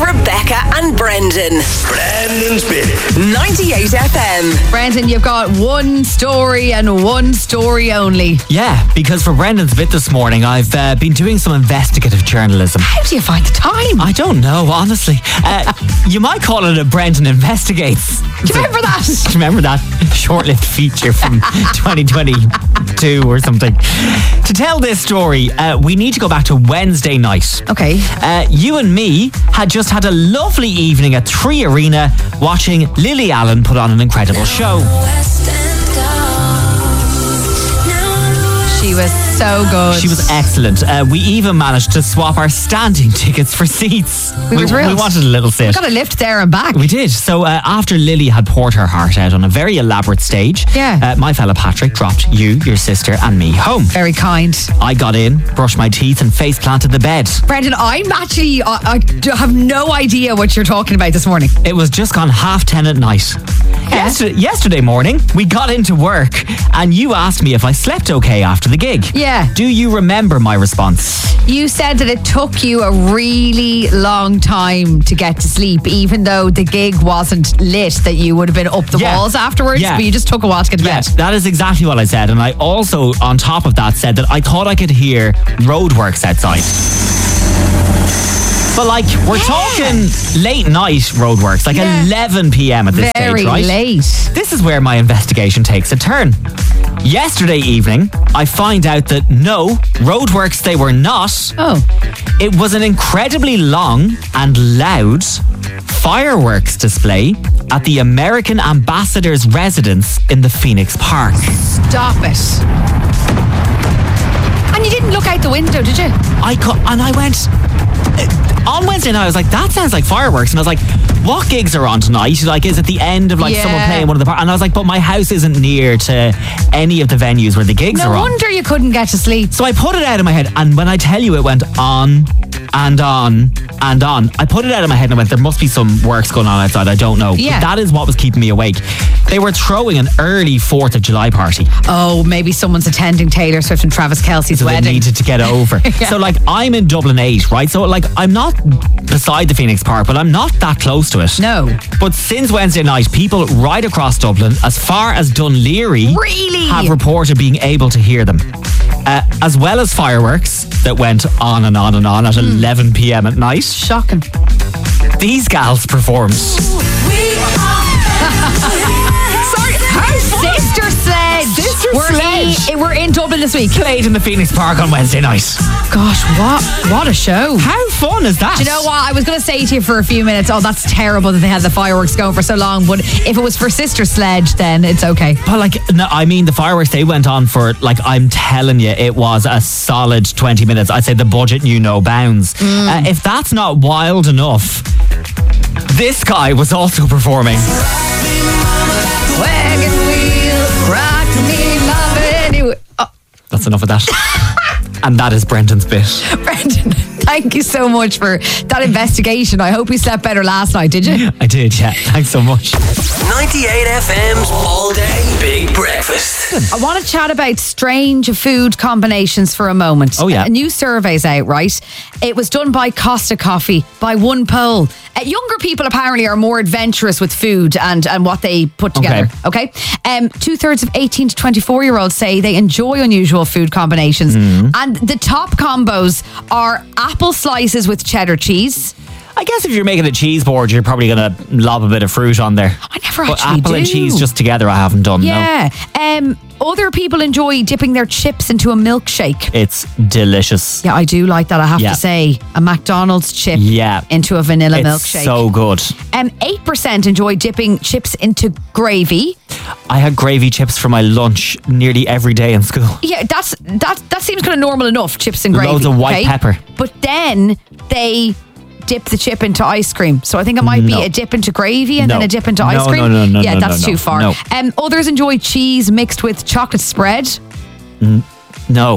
Rebecca and Brendan. Brendan's Bit. 98 FM. Brendan, you've got one story and one story only. Yeah, because for Brendan's Bit this morning, I've been doing some investigative journalism. How do you find the time? I don't know, honestly. You might call it a Brendan Investigates. Do you remember that? Do you remember that short-lived feature from 2022 or something? To tell this story, we need to go back to Wednesday night. Okay. You and me had just had a lovely evening at 3 Arena watching Lily Allen put on an incredible show. She was so good. She was excellent. We even managed to swap our standing tickets for seats. We wanted a little sit. We got a lift there and back. We did. So after Lily had poured her heart out on a very elaborate stage, my fella Patrick dropped you, your sister and me home. Very kind. I got in, brushed my teeth and face planted the bed. Brendan, I'm actually, I have no idea what you're talking about this morning. It was just gone 10:30 at night. Yeah. Yesterday morning, we got into work and you asked me if I slept okay after the gig. Yeah. Do you remember my response? You said that it took you a really long time to get to sleep, even though the gig wasn't lit, that you would have been up the walls afterwards, but you just took a while to get to bed. That is exactly what I said. And I also, on top of that, said that I thought I could hear roadworks outside. But we're talking late night roadworks, 11 p.m. at this stage, right? Very late. This is where my investigation takes a turn. Yesterday evening, I find out that no, roadworks they were not. Oh. It was an incredibly long and loud fireworks display at the American Ambassador's residence in the Phoenix Park. Stop it. And you didn't look out the window, did you? I went... On Wednesday night, I was like, that sounds like fireworks. And I was like, what gigs are on tonight? Is it the end of someone playing one of the parks? And I was like, but my house isn't near to any of the venues where the gigs are on. No wonder you couldn't get to sleep. So I put it out of my head. And when I tell you it went on and on and on, I put it out of my head and I went, there must be some works going on outside. I don't know. Yeah. But that is what was keeping me awake. They were throwing an early 4th of July party. Oh, maybe someone's attending Taylor Swift and Travis Kelce's wedding. They needed to get over. Yeah. So I'm in Dublin 8, right? So I'm not beside the Phoenix Park, but I'm not that close to it. No. But since Wednesday night, people right across Dublin, as far as Dunleary, really have reported being able to hear them. As well as fireworks that went on and on and on at 11 p.m. at night. Shocking. These gals performed. Sorry, Sister Sledge. We're in Dublin this week. Played in the Phoenix Park on Wednesday night. Gosh, what a show. How fun is that? Do you know what? I was going to say to you for a few minutes, oh, that's terrible that they had the fireworks going for so long. But if it was for Sister Sledge, then it's okay. But no, I mean, the fireworks, they went on for, I'm telling you, it was a solid 20 minutes. I'd say the budget knew no bounds. If that's not wild enough, this guy was also performing. Wagon wheel, rock me, love it. Oh. That's enough of that. And that is Brendan's Bit. Brendan, thank you so much for that investigation. I hope you slept better last night, did you? I did, yeah. Thanks so much. 98 FM's All Day Big Breakfast. I want to chat about strange food combinations for a moment. Oh, yeah. A new survey's out, right? It was done by Costa Coffee by one poll. Younger people apparently are more adventurous with food and what they put together. Okay. 2/3 of 18 to 24-year-olds say they enjoy unusual food combinations. And the top combos are apple slices with cheddar cheese. I guess if you're making a cheese board, you're probably going to lob a bit of fruit on there. I never but actually apple do. and cheese just together, I haven't done. Yeah. No. Other people enjoy dipping their chips into a milkshake. It's delicious. Yeah, I do like that, I have to say. A McDonald's chip into a vanilla milkshake. It's so good. 8% enjoy dipping chips into gravy. I had gravy chips for my lunch nearly every day in school. Yeah, that seems kind of normal enough, chips and gravy. Loads of white pepper. But then they dip the chip into ice cream. So I think it might be a dip into gravy and then a dip into ice cream. No, yeah, that's too far. No. Others enjoy cheese mixed with chocolate spread. No.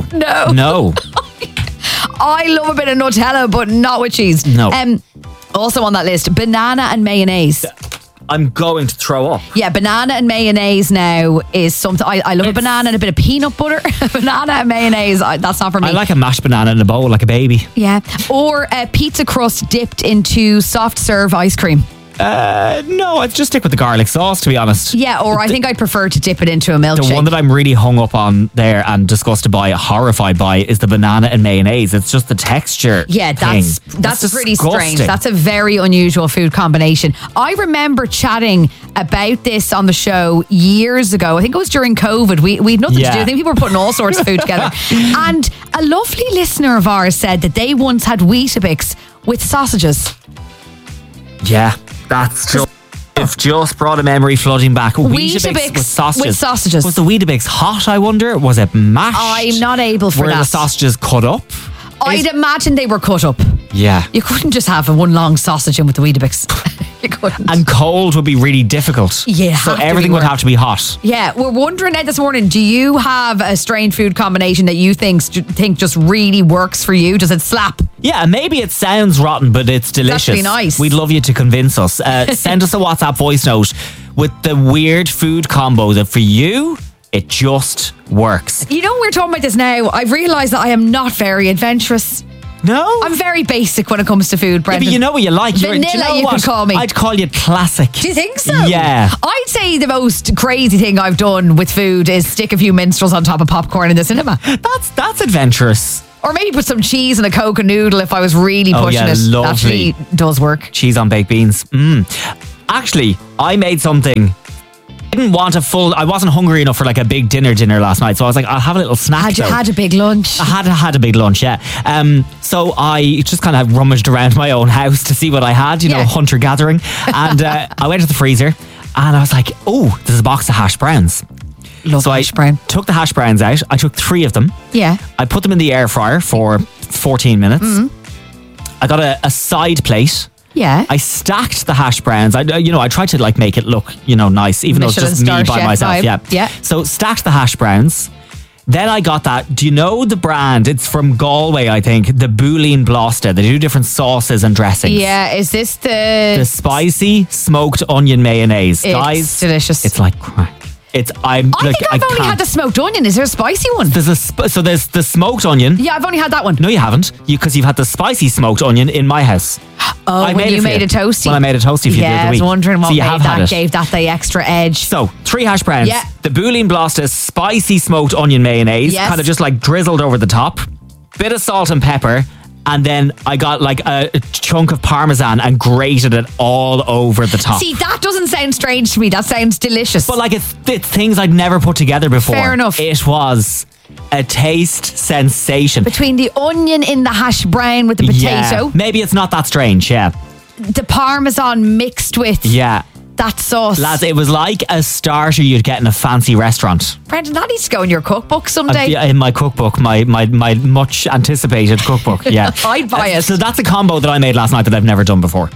I love a bit of Nutella, but not with cheese. No. Also on that list, banana and mayonnaise. I'm going to throw up. Yeah, banana and mayonnaise now is something. I love a banana and a bit of peanut butter. Banana and mayonnaise, that's not for me. I like a mashed banana in a bowl like a baby. Yeah. Or a pizza crust dipped into soft serve ice cream. No, I'd just stick with the garlic sauce, to be honest. Yeah, or I think I'd prefer to dip it into a milkshake. The one that I'm really hung up on there and disgusted by, horrified by, is the banana and mayonnaise. It's just the texture. Yeah, that's pretty disgusting. strange. That's a very unusual food combination. I remember chatting about this on the show years ago. I think it was during COVID. We had nothing to do. I think people were putting all sorts of food together. And a lovely listener of ours said that they once had Weetabix with sausages. Yeah. That's just brought a memory flooding back. Weetabix with sausages. Was the Weetabix hot, I wonder? Was it mashed? I'm not able for that. Were the sausages cut up? I'd imagine they were cut up. Yeah. You couldn't just have one long sausage in with the Weetabix. You couldn't. And cold would be really difficult. Yeah. So everything would have to be hot. Yeah. We're wondering now this morning, do you have a strange food combination that you think just really works for you? Does it slap? Yeah, maybe it sounds rotten, but it's delicious. That's really nice. We'd love you to convince us. Send us a WhatsApp voice note with the weird food combo that for you, it just works. You know, we're talking about this now. I've realised that I am not very adventurous. No? I'm very basic when it comes to food, Brendan. Yeah, but you know what you like. Vanilla, you can call me. I'd call you classic. Do you think so? Yeah. I'd say the most crazy thing I've done with food is stick a few minstrels on top of popcorn in the cinema. That's adventurous. Or maybe put some cheese in a Coke and noodle if I was really pushing it. Lovely. That actually does work. Cheese on baked beans. Actually, I made something. I wasn't hungry enough for like a big dinner last night, so I was like, I'll have a little snack. Had a big lunch. I had a big lunch, yeah. So I just kind of rummaged around my own house to see what I had, you know, hunter gathering, and I went to the freezer and I was like, oh, there's a box of hash browns. So I took the hash browns out. I took 3 of them. Yeah. I put them in the air fryer for 14 minutes. I got a side plate. Yeah. I stacked the hash browns. I tried to like make it look, nice, even though it's just me by myself. Vibe. Yeah. So stacked the hash browns. Then I got that. Do you know the brand? It's from Galway, I think. The Boolean Bloster. They do different sauces and dressings. Yeah. Is this the spicy smoked onion mayonnaise? It's guys, delicious. It's like crack. I think I've only had the smoked onion. Is there a spicy one? There's the smoked onion. Yeah, I've only had that one. No, you haven't. Because you've had the spicy smoked onion in my house. Oh, when you made a toasty. When I made a toasty for you the other week. I was wondering what gave that the extra edge. So, 3 hash browns. Yeah. The Boolean Bloster spicy smoked onion mayonnaise. Yes. Kind of just like drizzled over the top. Bit of salt and pepper. And then I got like a chunk of Parmesan and grated it all over the top. See, that doesn't sound strange to me. That sounds delicious. But like it's things I'd never put together before. Fair enough. It was a taste sensation. Between the onion in the hash brown with the potato. Yeah. Maybe it's not that strange, yeah. The Parmesan mixed with that sauce. Lads, it was like a starter you'd get in a fancy restaurant. Brendan, that needs to go in your cookbook someday. In my cookbook, my much anticipated cookbook, yeah. I'd buy it. So that's a combo that I made last night that I've never done before.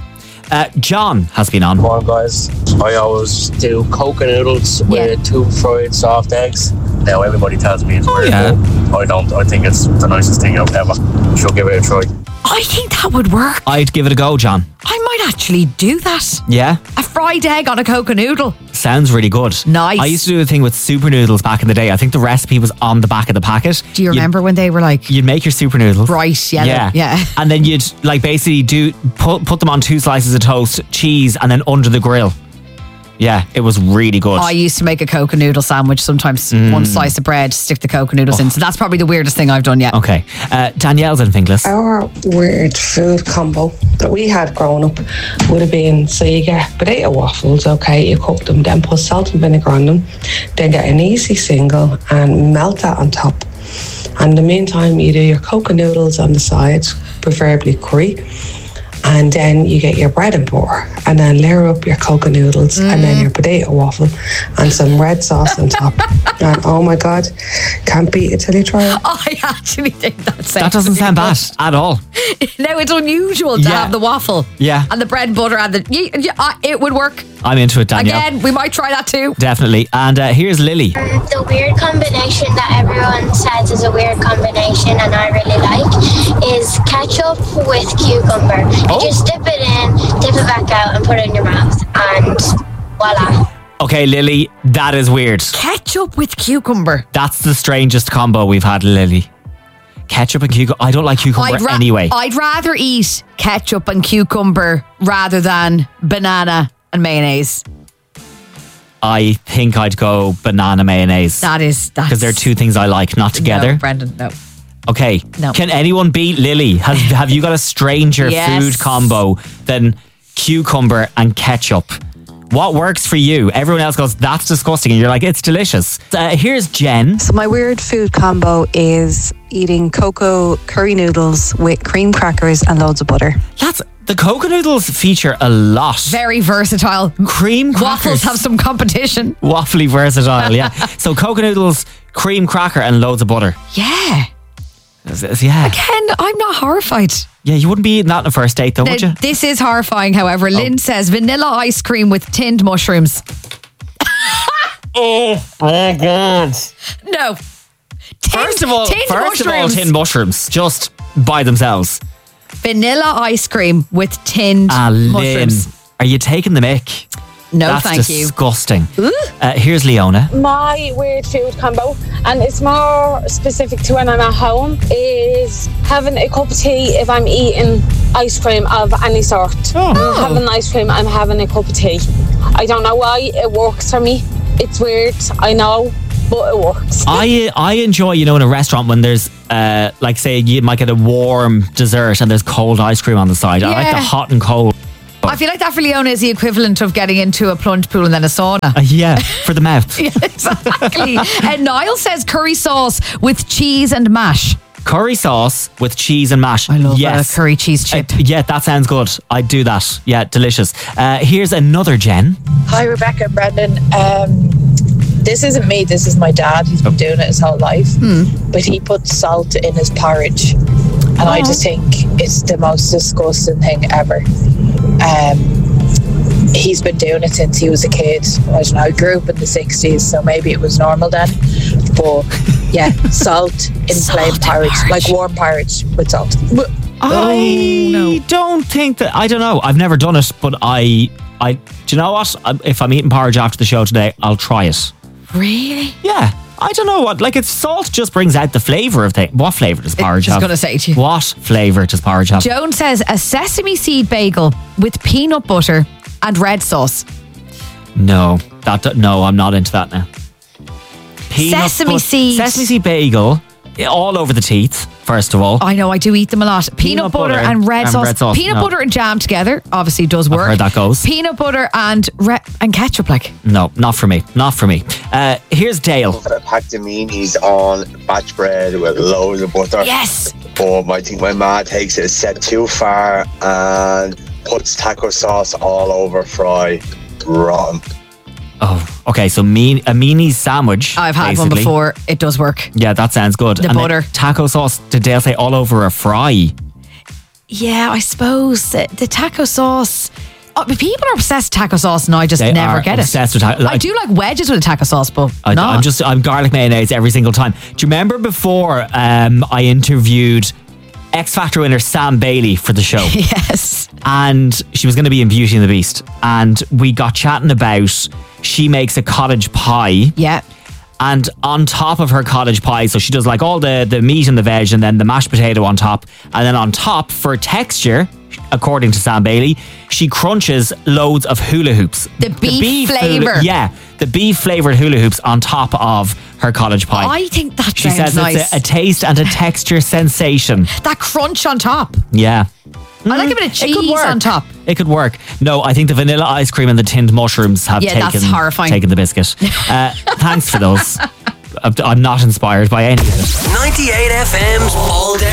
John has been on. Come on, guys. I always do Coke and noodles with 2 fried soft eggs. Now everybody tells me it's weird. I don't. I think it's the nicest thing I've ever. Should give it a try. I think that would work. I'd give it a go, John. I might actually do that. Yeah? A fried egg on a Coke and noodle. Sounds really good. Nice. I used to do a thing with super noodles back in the day. I think the recipe was on the back of the packet. Do you remember when they were like... You'd make your super noodles. Bright yellow. Yeah. And then you'd like basically put them on 2 slices of toast, cheese, and then under the grill. Yeah, it was really good. I used to make a Coke and noodle sandwich. Sometimes 1 slice of bread, stick the Coke and noodles in. So that's probably the weirdest thing I've done yet. Okay. Danielle's in Finglas. Our weird food combo that we had growing up would have been, so you get potato waffles, okay, you cook them, then put salt and vinegar on them, then get an easy single and melt that on top. And in the meantime, you do your Coke and noodles on the side, preferably curry. And then you get your bread and butter and then layer up your Coke and noodles and then your potato waffle and some red sauce on top. And oh my God, can't beat it till you try it. I actually think that doesn't sound bad at all. Now, it's unusual to have the waffle and the bread and butter and it would work. I'm into it, Danielle. Again, we might try that too. Definitely. And here's Lily. The weird combination that everyone says is a weird combination and I really like is ketchup with cucumber. You just dip it in, dip it back out and put it in your mouth and voila. Okay, Lily, that is weird. Ketchup with cucumber. That's the strangest combo we've had, Lily. Ketchup and cucumber. I don't like cucumber anyway. I'd rather eat ketchup and cucumber rather than banana and mayonnaise. I think I'd go banana mayonnaise. That's because they're two things I like, not together. No, Brendan, no. Okay. No. Can anyone beat Lily? Have you got a stranger Yes. food combo than cucumber and ketchup? What works for you? Everyone else goes, that's disgusting. And you're like, it's delicious. Here's Jen. So my weird food combo is eating cocoa curry noodles with cream crackers and loads of butter. The cocoa noodles feature a lot. Very versatile. Cream crackers. Waffles have some competition. Waffly versatile, yeah. So cocoa noodles, cream cracker and loads of butter. Yeah. Yeah. Again, I'm not horrified. Yeah, you wouldn't be eating that on a first date though, would you? This is horrifying, however. Lynn says vanilla ice cream with tinned mushrooms. Oh my God. No. First of all, mushrooms. tinned mushrooms, just by themselves. Vanilla ice cream with tinned Lynn, mushrooms. are you taking the mick? No, That's thank you. disgusting. Here's Leona. My weird food combo, and it's more specific to when I'm at home, is having a cup of tea if I'm eating ice cream of any sort. I'm having ice cream, I'm having a cup of tea. I don't know why, it works for me. It's weird, I know, but it works. I enjoy, in a restaurant when there's, like say you might get a warm dessert and there's cold ice cream on the side. I like the hot and cold. I feel like that for Leona is the equivalent of getting into a plunge pool and then a sauna. Yeah, for the mouth. Yeah, exactly. And Niall says curry sauce with cheese and mash. Curry sauce with cheese and mash. I love a curry cheese chip. Yeah, that sounds good. I'd do that. Yeah, delicious. Here's another Jen. Hi, Rebecca and Brendan. This isn't me, this is my dad. He's been doing it his whole life. But he puts salt in his porridge. And I just think it's the most disgusting thing ever. He's been doing it since he was a kid. I don't know, I grew up in the 60s, so maybe it was normal then. But yeah, salt in plain porridge, like warm porridge with salt. I don't think that, I don't know. I've never done it, but do you know what? If I'm eating porridge after the show today, I'll try it. Really? Yeah. I don't know what, it's salt just brings out the flavour of things. What flavour does porridge have? I was going to say to you. What flavour does porridge have? Joan says a sesame seed bagel with peanut butter and red sauce. No, I'm not into that now. Sesame seed bagel, all over the teeth, first of all. I know, I do eat them a lot. Peanut butter and red sauce. Peanut butter and jam together obviously does work. I've heard that goes. Peanut butter and ketchup, like. No, not for me. Not for me. Here's Dale. I packed the meanies on batch bread with loads of butter. Yes. But I think my ma takes it a step too far and puts taco sauce all over fry. Rotten. Oh, okay. So a meanie sandwich. I've had one before. It does work. Yeah, that sounds good. The butter. Taco sauce, did Dale say all over a fry? Yeah, I suppose the taco sauce. Oh, but people are obsessed with taco sauce and I just never get it. With I do like wedges with a taco sauce, but I'm garlic mayonnaise every single time. Do you remember before I interviewed X Factor winner Sam Bailey for the show? Yes. And she was going to be in Beauty and the Beast. And we got chatting about, she makes a cottage pie. Yeah. And on top of her cottage pie, so she does like all the meat and the veg and then the mashed potato on top. And then on top, for texture, according to Sam Bailey, she crunches loads of hula hoops. The beef flavour. The beef flavoured hula hoops on top of her cottage pie. I think that she sounds says nice. It's a taste and a texture sensation. That crunch on top. Yeah. I like a bit of cheese on top. It could work. No, I think the vanilla ice cream and the tinned mushrooms have that's horrifying. taken the biscuit. Thanks for those. I'm not inspired by any of it. 98 FM's All Day